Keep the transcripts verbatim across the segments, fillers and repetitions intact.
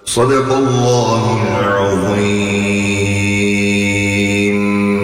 Sadakallahul azim.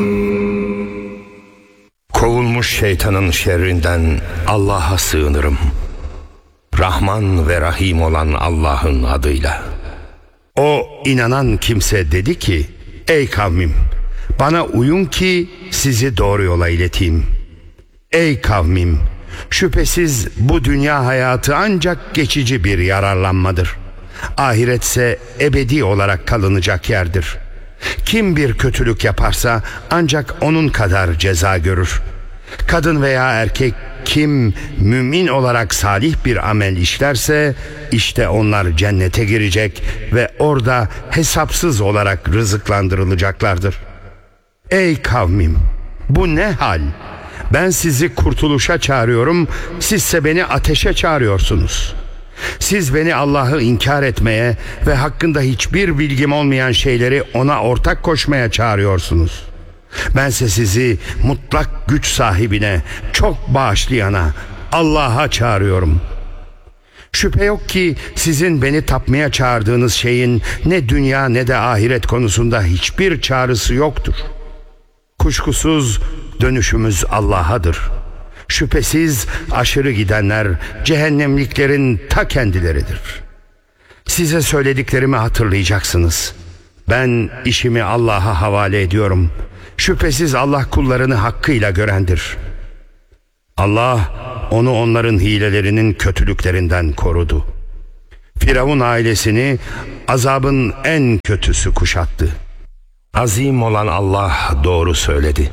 Kovulmuş şeytanın şerrinden Allah'a sığınırım. Rahman ve Rahim olan Allah'ın adıyla. O inanan kimse dedi ki: ey kavmim, bana uyun ki sizi doğru yola ileteyim. Ey kavmim, şüphesiz bu dünya hayatı ancak geçici bir yararlanmadır. Ahiretse ebedi olarak kalınacak yerdir. Kim bir kötülük yaparsa ancak onun kadar ceza görür. Kadın veya erkek kim mümin olarak salih bir amel işlerse işte onlar cennete girecek ve orada hesapsız olarak rızıklandırılacaklardır. Ey kavmim, bu ne hal? Ben sizi kurtuluşa çağırıyorum, sizse beni ateşe çağırıyorsunuz. Siz beni Allah'ı inkar etmeye ve hakkında hiçbir bilgim olmayan şeyleri ona ortak koşmaya çağırıyorsunuz. Bense sizi mutlak güç sahibine, çok bağışlayana, Allah'a çağırıyorum. Şüphe yok ki sizin beni tapmaya çağırdığınız şeyin ne dünya ne de ahiret konusunda hiçbir çağrısı yoktur. Kuşkusuz dönüşümüz Allah'adır. Şüphesiz aşırı gidenler cehennemliklerin ta kendileridir. Size söylediklerimi hatırlayacaksınız. Ben işimi Allah'a havale ediyorum. Şüphesiz Allah kullarını hakkıyla görendir. Allah onu onların hilelerinin kötülüklerinden korudu. Firavun ailesini azabın en kötüsü kuşattı. Azim olan Allah doğru söyledi.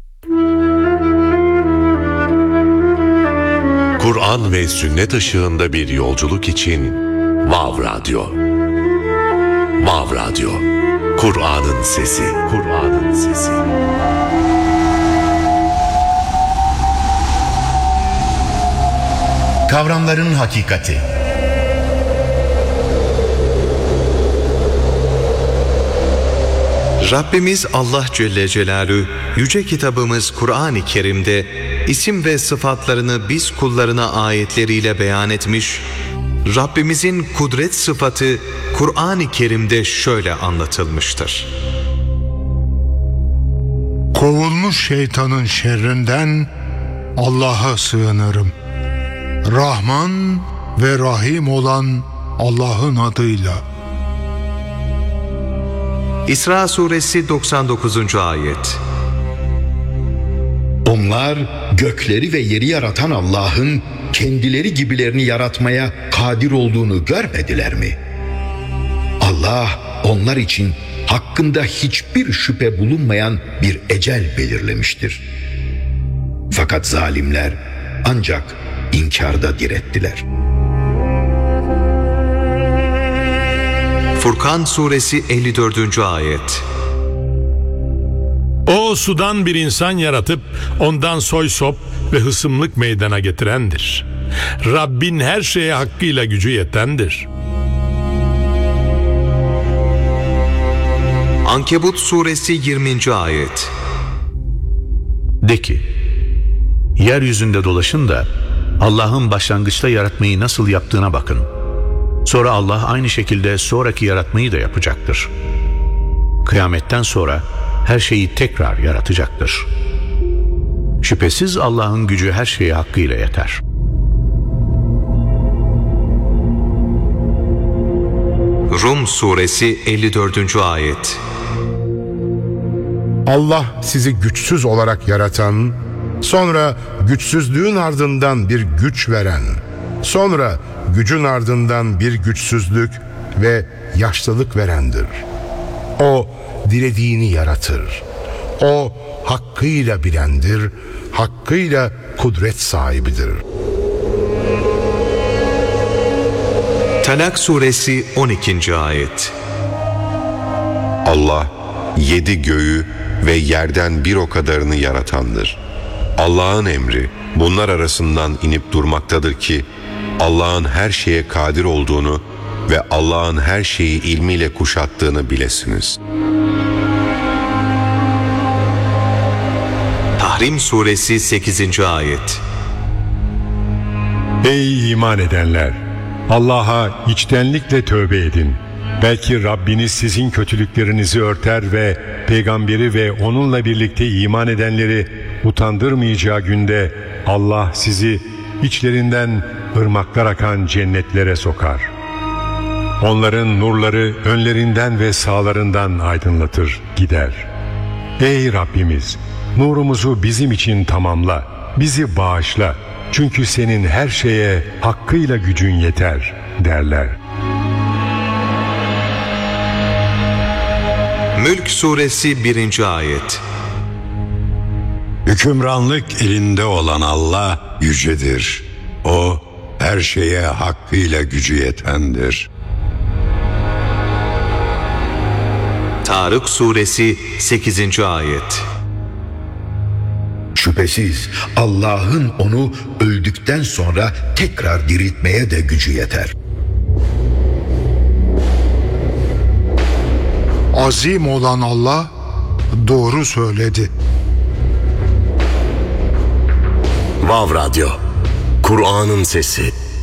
Kur'an ve sünnet ışığında bir yolculuk için Vav Radyo. Vav Radyo. Kur'an'ın sesi. Kur'an'ın sesi. Kavramların hakikati. Rabbimiz Allah Celle Celaluhu yüce kitabımız Kur'an-ı Kerim'de isim ve sıfatlarını biz kullarına ayetleriyle beyan etmiş. Rabbimizin kudret sıfatı Kur'an-ı Kerim'de şöyle anlatılmıştır. Kovulmuş şeytanın şerrinden Allah'a sığınırım. Rahman ve Rahim olan Allah'ın adıyla. İsra suresi doksan dokuzuncu ayet. Onlar gökleri ve yeri yaratan Allah'ın kendileri gibilerini yaratmaya kadir olduğunu görmediler mi? Allah onlar için hakkında hiçbir şüphe bulunmayan bir ecel belirlemiştir. Fakat zalimler ancak inkarda direttiler. Furkan suresi elli dördüncü ayet. O sudan bir insan yaratıp ondan soy sop ve hısımlık meydana getirendir. Rabbin her şeye hakkıyla gücü yetendir. Ankebut suresi yirminci ayet. De ki, yeryüzünde dolaşın da Allah'ın başlangıçta yaratmayı nasıl yaptığına bakın. Sonra Allah aynı şekilde sonraki yaratmayı da yapacaktır. Kıyametten sonra her şeyi tekrar yaratacaktır. Şüphesiz Allah'ın gücü her şeye hakkıyla yeter. Rum suresi elli dördüncü ayet. Allah sizi güçsüz olarak yaratan, sonra güçsüzlüğün ardından bir güç veren, sonra gücün ardından bir güçsüzlük ve yaşlılık verendir. O dilediğini yaratır. O hakkıyla bilendir, hakkıyla kudret sahibidir. Talak suresi on ikinci ayet. Allah yedi göğü ve yerden bir o kadarını yaratandır. Allah'ın emri bunlar arasından inip durmaktadır ki Allah'ın her şeye kadir olduğunu ve Allah'ın her şeyi ilmiyle kuşattığını bilesiniz. Tahrim suresi sekizinci ayet. Ey iman edenler! Allah'a içtenlikle tövbe edin. Belki Rabbiniz sizin kötülüklerinizi örter ve peygamberi ve onunla birlikte iman edenleri utandırmayacağı günde Allah sizi içlerinden ırmaklar akan cennetlere sokar. Onların nurları önlerinden ve sağlarından aydınlatır gider. Ey Rabbimiz, nurumuzu bizim için tamamla, bizi bağışla. Çünkü senin her şeye hakkıyla gücün yeter derler. Mülk Suresi birinci Ayet. Hükümranlık elinde olan Allah yücedir. O her şeye hakkıyla gücü yetendir. Tarık Suresi sekizinci Ayet. Şüphesiz Allah'ın onu öldükten sonra tekrar diriltmeye de gücü yeter. Azim olan Allah doğru söyledi. Vav Radyo, Kur'an'ın sesi.